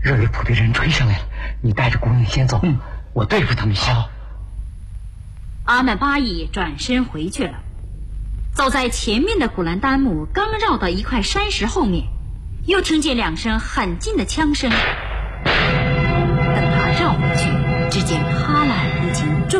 热力普队人追上来了，你带着古影先走，我对付他们先。 阿曼巴义转身回去了。走在前面的古兰丹姆刚绕到一块山石后面，又听见2声很近的枪声。等他绕回去，只见哈兰已经